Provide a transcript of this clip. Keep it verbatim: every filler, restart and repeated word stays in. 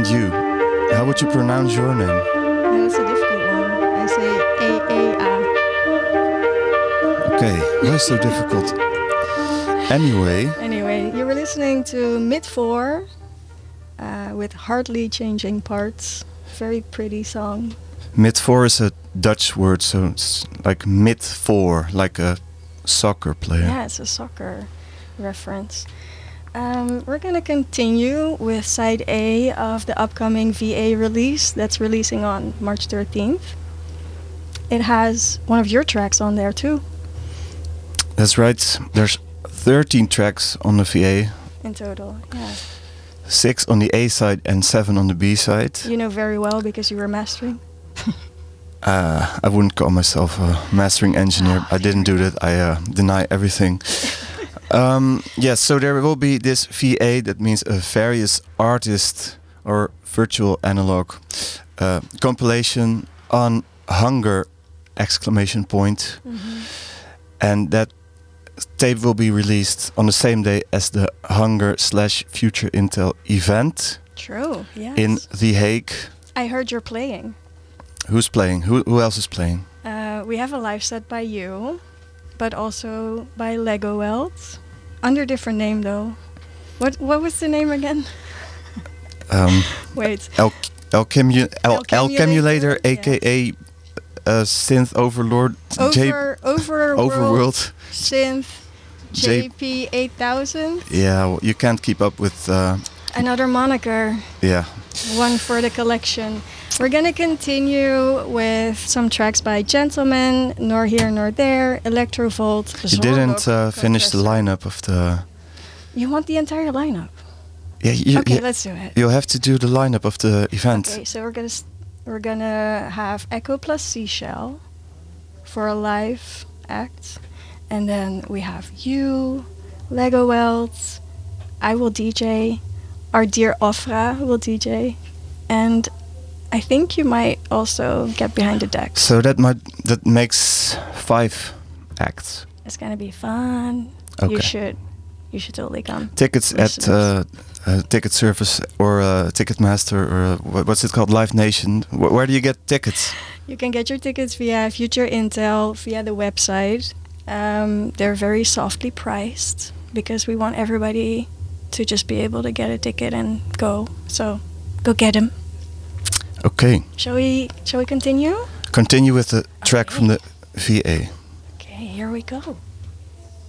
And you, how would you pronounce your name? Yeah, it's a difficult one. I say A A A. Okay, why so difficult? Anyway. Anyway, you were listening to Mid four uh, with Hardly Changing Parts. Very pretty song. Mid four is a Dutch word, so it's like mid four, like a soccer player. Yeah, it's a soccer reference. Um, we're going to continue with side A of the upcoming V A release that's releasing on March thirteenth. It has one of your tracks on there too. That's right. There's thirteen tracks on the V A. In total, yeah. Six on the A side and seven on the B side. You know very well because you were mastering. uh, I wouldn't call myself a mastering engineer. Oh, I didn't do that. I uh, deny everything. um, yes, so there will be this V A, that means a various artist or virtual analog uh, compilation on Hunger exclamation point. Mm-hmm. And that tape will be released on the same day as the Hunger slash Future Intel event. True, yes. In The Hague. I heard you're playing. Who's playing? Who who else is playing? Uh, we have a live set by you, but also by Lego Welt. Under different name though. What what was the name again? um, Wait. El Alchemu El Alchemulator, Alchemulator, aka uh, Synth Overlord. Over J Overworld. Overworld. Synth. J P eight thousand. Yeah, well, you can't keep up with. Uh, Another moniker. Yeah. One for the collection. We're gonna continue with some tracks by Gentleman, Nor Here Nor There, Electrovolt. You didn't uh, finish the lineup of the. You want the entire lineup? Yeah. You, okay, you, let's do it. You'll have to do the lineup of the event. Okay, so we're gonna st- we're gonna have Echo plus Seashell for a live act, and then we have you, Lego Welt. I will D J. Our dear Ofra will D J, and I think you might also get behind the decks. So that might that makes five acts. It's gonna be fun. Okay. You should, you should totally come. Tickets at uh, uh, Ticket Service or uh, Ticketmaster or uh, what, what's it called, Live Nation. Wh- where do you get tickets? You can get your tickets via Future Intel via the website. Um, they're very softly priced because we want everybody to just be able to get a ticket and go. So, go get them. Okay. Shall we? Shall we continue? Continue with the track okay. from the V A. Okay, here we go.